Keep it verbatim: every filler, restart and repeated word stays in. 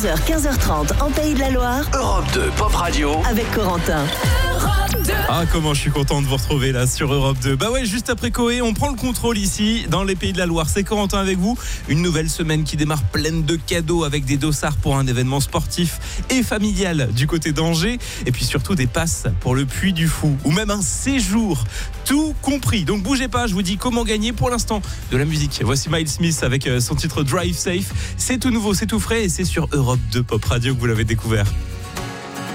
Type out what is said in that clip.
heures, quinze heures trente en Pays de la Loire. Europe deux Pop Radio. Avec Corentin. Ah, comment je suis content de vous retrouver là sur Europe deux. Bah ouais, juste après Coé, on prend le contrôle ici dans les Pays de la Loire. C'est Corentin avec vous. Une nouvelle semaine qui démarre pleine de cadeaux avec des dossards pour un événement sportif et familial du côté d'Angers. Et puis surtout des passes pour le Puy du Fou ou même un séjour. Tout compris. Donc bougez pas, je vous dis comment gagner. Pour l'instant, de la musique. Voici Miles Smith avec son titre Drive Safe. C'est tout nouveau, c'est tout frais et c'est sur Europe deux Pop Radio que vous l'avez découvert.